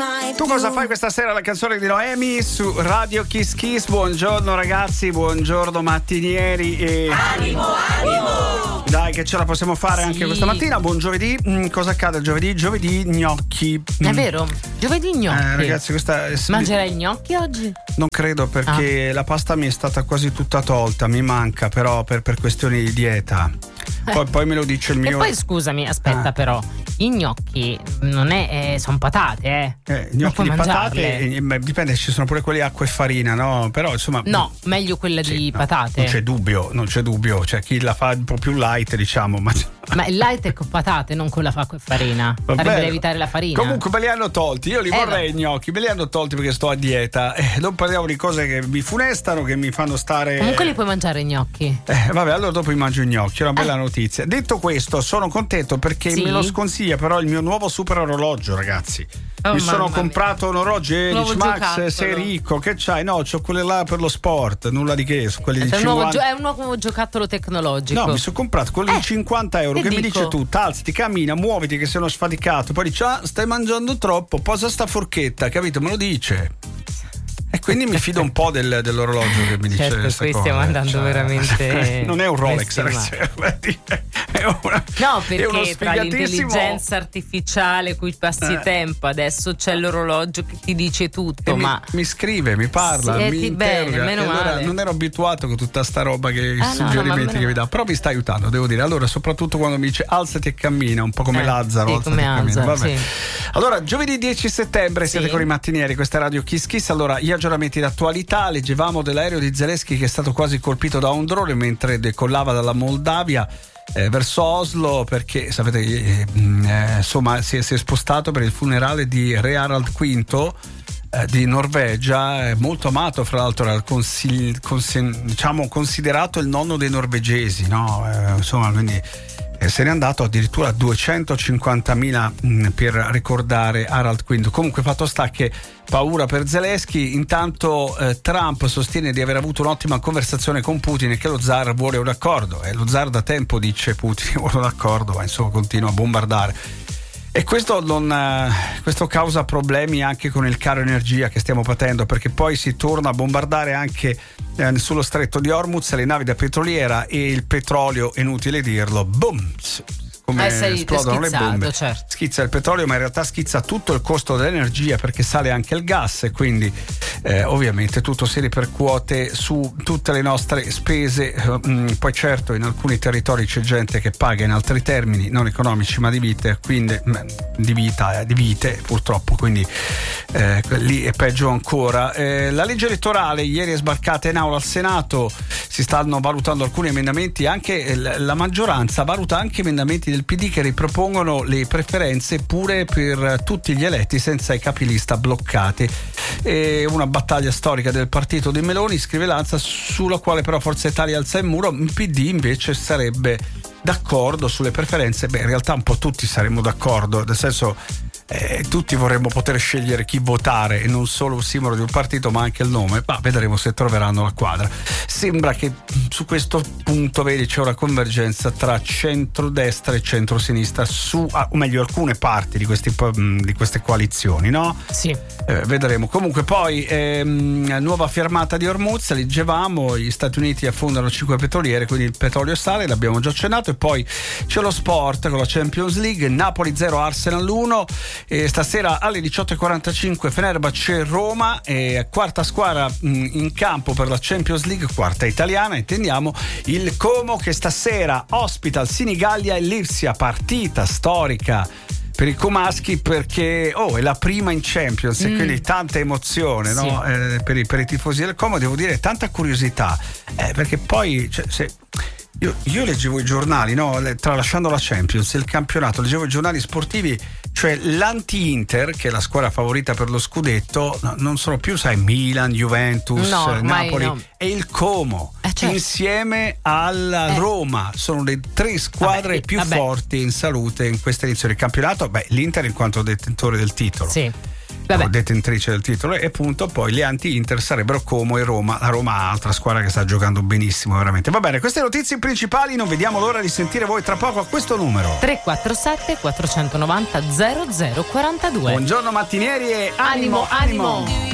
Tu cosa fai questa sera? La canzone di Noemi su Radio Kiss Kiss. Buongiorno ragazzi, buongiorno mattinieri e animo. Dai che ce la possiamo fare anche questa mattina. Buon giovedì. Cosa accade il giovedì? Giovedì gnocchi. È vero? Giovedì gnocchi. Ragazzi, questa mangerai gnocchi oggi? Non credo, perché la pasta mi è stata quasi tutta tolta, mi manca però per questioni di dieta. Poi me lo dice il mio. E poi scusami, aspetta però, i gnocchi non è sono patate, gnocchi di patate, dipende, ci sono pure quelli acqua e farina, no? Però insomma. No, meglio quella di patate. Non c'è dubbio, c'è chi la fa un po' più light, diciamo, ma il light è con patate, non con la acqua e farina. Sarebbe da evitare la farina. Comunque me li hanno tolti, io li vorrei i gnocchi, me li hanno tolti perché sto a dieta. Non parliamo di cose che mi funestano, che mi fanno stare. Comunque li puoi mangiare i gnocchi. Vabbè, allora dopo mi mangio i gnocchi, è una bella notizia. Detto questo, sono contento perché me lo sconsiglia però il mio nuovo super orologio, ragazzi. Mi sono comprato un orologio e dici Max, sei ricco, che c'hai? No, c'ho quelle là per lo sport, nulla di che, quelli di 50. È un nuovo giocattolo tecnologico. No, mi sono comprato quelli di 50 euro che mi dice tu, alzati, cammina, muoviti che sono sfaticato. Poi dice, stai mangiando troppo, posa sta forchetta, capito? Me lo dice. E quindi mi fido un po' dell'orologio che mi dice questa qui stiamo andando veramente. Non è un Rolex, ragazzi. No, perché tra l'intelligenza artificiale cui passi tempo, adesso c'è l'orologio che ti dice tutto. Mi scrive, mi parla, mi interroga. Meno male. Non ero abituato con tutta sta roba che suggerimenti che mi dà. Però mi sta aiutando, devo dire. Allora, soprattutto quando mi dice alzati e cammina, un po' come Lazzaro. Come Lazzaro. Vabbè. Allora, giovedì 10 settembre siete con i mattinieri, questa è Radio Kiss Kiss. Allora, gli aggiornamenti d'attualità, leggevamo dell'aereo di Zelensky che è stato quasi colpito da un drone mentre decollava dalla Moldavia verso Oslo, perché sapete insomma si è spostato per il funerale di Re Harald V di Norvegia, molto amato fra l'altro, era diciamo considerato il nonno dei norvegesi, no? Insomma, quindi se n'è andato addirittura 250.000 per ricordare Harald V. Comunque fatto sta che paura per Zelensky. Intanto Trump sostiene di aver avuto un'ottima conversazione con Putin e che lo zar vuole un accordo, e lo zar da tempo dice Putin vuole un accordo, ma insomma continua a bombardare. E questo causa problemi anche con il caro energia che stiamo patendo, perché poi si torna a bombardare anche sullo stretto di Hormuz le navi da petroliera, e il petrolio, inutile dirlo, boom, come esplodono le bombe, schizza il petrolio, ma in realtà schizza tutto il costo dell'energia, perché sale anche il gas, e quindi ovviamente tutto si ripercuote su tutte le nostre spese. Poi certo in alcuni territori c'è gente che paga in altri termini non economici ma di vite, quindi di vite purtroppo, quindi lì è peggio ancora. La legge elettorale ieri è sbarcata in aula al Senato, si stanno valutando alcuni emendamenti, anche la maggioranza valuta anche emendamenti del PD che ripropongono le preferenze pure per tutti gli eletti senza i capilista bloccati. È una battaglia storica del partito di Meloni, scrive Lanza, sulla quale però Forza Italia alza il muro. Il PD invece sarebbe d'accordo sulle preferenze. In realtà un po' tutti saremmo d'accordo, nel senso tutti vorremmo poter scegliere chi votare e non solo il simbolo di un partito ma anche il nome, ma vedremo se troveranno la quadra. Sembra che su questo punto, vedi, c'è una convergenza tra centrodestra e centrosinistra o meglio alcune parti di queste coalizioni, no? Sì. Vedremo. Comunque poi nuova fermata di Hormuz, leggevamo, gli Stati Uniti affondano 5 petroliere, quindi il petrolio sale, l'abbiamo già accennato. E poi c'è lo sport con la Champions League, Napoli 0 Arsenal 1, e stasera alle 18:45 Fenerbahce Roma, quarta squadra in campo per la Champions League, quarta italiana, intendiamo, il Como, che stasera ospita il Senigallia e l'Ipsia, partita storica per i comaschi, perché è la prima in Champions e quindi tanta emozione, sì, no? Per i tifosi del Como, devo dire tanta curiosità, perché poi io leggevo i giornali, no? Tralasciando la Champions, il campionato, leggevo i giornali sportivi, cioè l'anti-Inter, che è la squadra favorita per lo scudetto, non sono più, sai, Milan, Juventus, Napoli, e il Como, insieme alla Roma, sono le tre squadre più forti in salute in questa edizione del campionato. L'Inter in quanto detentore del titolo. Sì. detentrice del titolo, e appunto poi le anti-Inter sarebbero Como e Roma. La Roma, altra squadra che sta giocando benissimo, veramente. Va bene, queste notizie principali, non vediamo l'ora di sentire voi tra poco a questo numero 347 490 0042. Buongiorno mattinieri e animo.